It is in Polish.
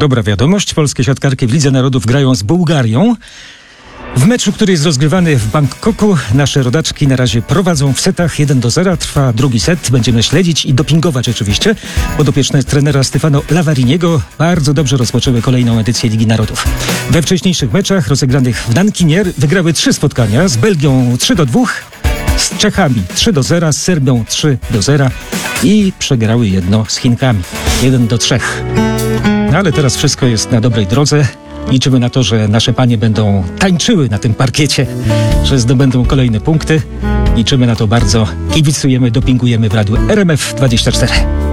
Dobra wiadomość, polskie siatkarki w Lidze Narodów grają z Bułgarią. W meczu, który jest rozgrywany w Bangkoku, nasze rodaczki na razie prowadzą w setach 1-0. Trwa drugi set. Będziemy śledzić i dopingować oczywiście. Podopieczne trenera Stefano Lavariniego bardzo dobrze rozpoczęły kolejną edycję Ligi Narodów. We wcześniejszych meczach rozegranych w Nankinie wygrały 3 spotkania. Z Belgią 3-2, z Czechami 3-0, z Serbią 3-0 i przegrały jedno z Chinkami 1-3. No ale teraz wszystko jest na dobrej drodze. Liczymy na to, że nasze panie będą tańczyły na tym parkiecie, że zdobędą kolejne punkty. Liczymy na to bardzo. Kibicujemy, dopingujemy w radiu RMF24.